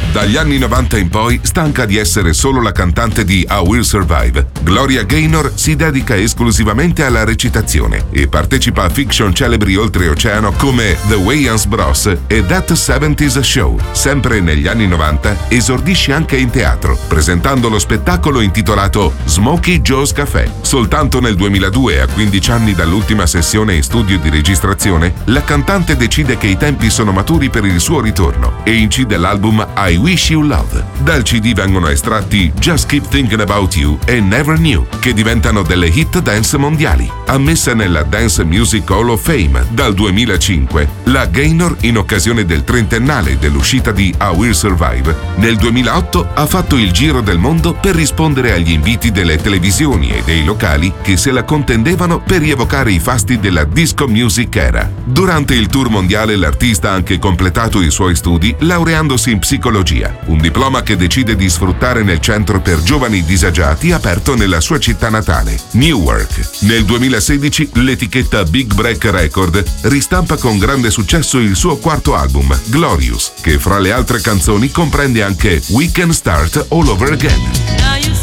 Dagli anni 90 in poi, stanca di essere solo la cantante di I Will Survive, Gloria Gaynor si dedica esclusivamente alla recitazione e partecipa a fiction celebri oltreoceano come The Wayans Bros. E That 70's Show. Sempre negli anni 90 esordisce anche in teatro, presentando lo spettacolo intitolato Smokey Joe's Café. Soltanto nel 2002, a 15 anni dall'ultima sessione in studio di registrazione, la cantante decide che i tempi sono maturi per il suo ritorno e incide l'album I Wish You Love. Dal CD vengono estratti Just Keep Thinking About You e Never Knew, che diventano delle hit dance mondiali. Ammessa nella Dance Music Hall of Fame dal 2005, la Gaynor, in occasione del trentennale dell'uscita di I Will Survive, nel 2008 ha fatto il giro del mondo per rispondere agli inviti delle televisioni e dei locali che se la contendevano per rievocare i fasti della disco music era. Durante il tour mondiale l'artista ha anche completato i suoi studi laureandosi in psicologia, un diploma che decide di sfruttare nel centro per giovani disagiati aperto nella sua città natale, Newark. Nel 2016 l'etichetta Big Break Record ristampa con grande successo il suo quarto album, Glorious, che fra le altre canzoni comprende anche We Can Start All Over Again.